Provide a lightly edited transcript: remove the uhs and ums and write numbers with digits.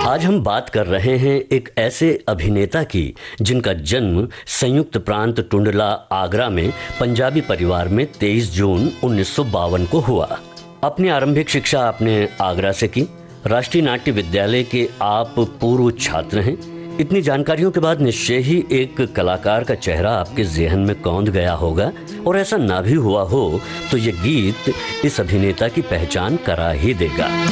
आज हम बात कर रहे हैं एक ऐसे अभिनेता की जिनका जन्म संयुक्त प्रांत टुंडला आगरा में पंजाबी परिवार में 23 जून 1952 को हुआ। अपनी आरंभिक शिक्षा आपने आगरा से की। राष्ट्रीय नाट्य विद्यालय के आप पूर्व छात्र हैं। इतनी जानकारियों के बाद निश्चय ही एक कलाकार का चेहरा आपके ज़हन में कौंध गया होगा, और ऐसा ना भी हुआ हो तो ये गीत इस अभिनेता की पहचान करा ही देगा।